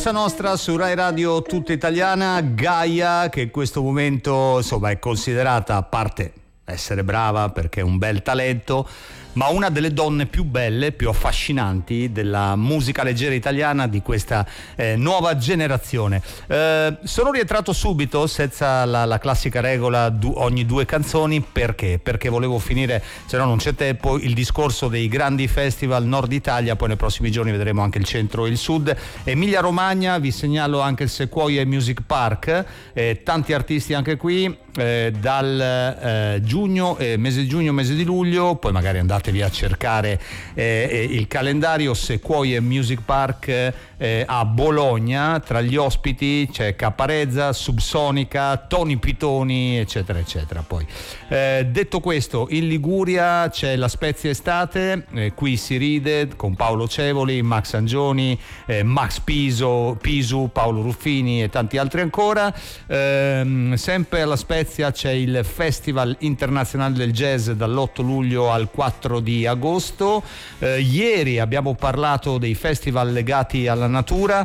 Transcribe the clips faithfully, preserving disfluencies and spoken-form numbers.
Nostra su Rai Radio Tutta Italiana, Gaia, che in questo momento insomma è considerata, a parte essere brava perché è un bel talento, ma una delle donne più belle, più affascinanti della musica leggera italiana di questa eh, nuova generazione. Eh, sono rientrato subito, senza la, la classica regola du, ogni due canzoni, perché? Perché volevo finire, se no non c'è tempo, il discorso dei grandi festival Nord Italia, poi nei prossimi giorni vedremo anche il centro e il sud. Emilia Romagna, vi segnalo anche il Sequoia Music Park, eh, tanti artisti anche qui, eh, dal eh, giugno, eh, mese di giugno, mese di luglio, poi magari andate a cercare eh, il calendario. Sequoia Music Park eh, a Bologna, tra gli ospiti c'è Caparezza, Subsonica, Tony Pitoni, eccetera eccetera. Poi eh, detto questo, in Liguria c'è la Spezia Estate, eh, qui si ride con Paolo Cevoli, Max Angioni, eh, Max Piso, Pisu, Paolo Ruffini e tanti altri ancora. Eh, sempre alla Spezia c'è il Festival Internazionale del Jazz dall'otto luglio al quattro di agosto. Eh, ieri abbiamo parlato dei festival legati alla natura.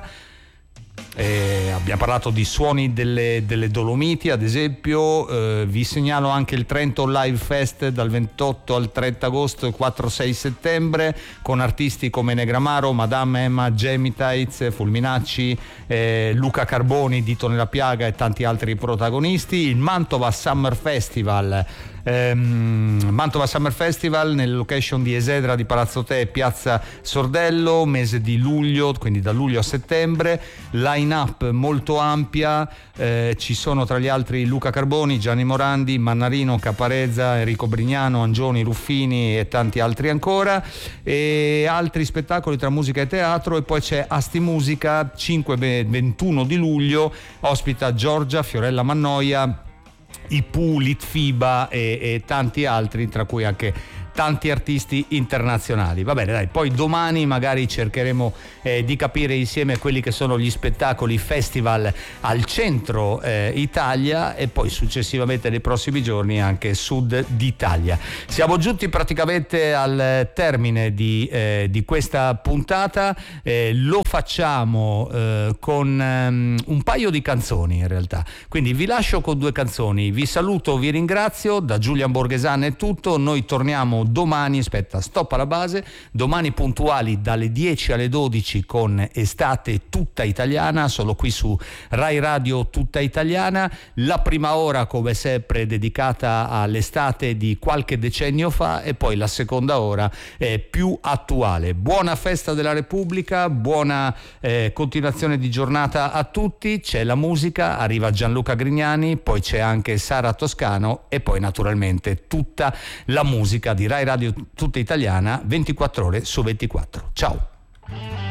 Eh, abbiamo parlato di suoni delle, delle Dolomiti, ad esempio. Eh, vi segnalo anche il Trento Live Fest dal ventotto al trenta agosto e quattro sei settembre, con artisti come Negramaro, Madame Emma, Jamie Tights, Fulminacci, eh, Luca Carboni, Dito nella Piaga e tanti altri protagonisti. Il Mantova Summer Festival, ehm, Mantova Summer Festival nelle location di Esedra, di Palazzo Te e Piazza Sordello, mese di luglio, quindi da luglio a settembre. Line-up molto ampia, eh, ci sono tra gli altri Luca Carboni, Gianni Morandi, Mannarino, Caparezza, Enrico Brignano, Angioni, Ruffini e tanti altri ancora, e altri spettacoli tra musica e teatro. E poi c'è Asti Musica, cinque ventuno di luglio, ospita Giorgia, Fiorella Mannoia, I Pooh, Litfiba e, e tanti altri, tra cui anche tanti artisti internazionali. Va bene, dai, poi domani magari cercheremo eh, di capire insieme quelli che sono gli spettacoli festival al centro eh, Italia, e poi successivamente nei prossimi giorni anche sud d'Italia. Siamo giunti praticamente al termine di, eh, di questa puntata. Eh, lo facciamo eh, con um, un paio di canzoni in realtà, quindi vi lascio con due canzoni. Vi saluto, vi ringrazio. Da Giulian Borghesano è tutto. Noi torniamo domani, aspetta, stop alla base, domani puntuali dalle dieci alle dodici con Estate Tutta Italiana, solo qui su Rai Radio Tutta Italiana. La prima ora, come sempre, dedicata all'estate di qualche decennio fa, e poi la seconda ora è più attuale. Buona festa della Repubblica, buona eh, continuazione di giornata a tutti. C'è la musica, arriva Gianluca Grignani, poi c'è anche Sara Toscano, e poi naturalmente tutta la musica di Rai Radio Tutta Italiana, ventiquattro ore su ventiquattro. Ciao.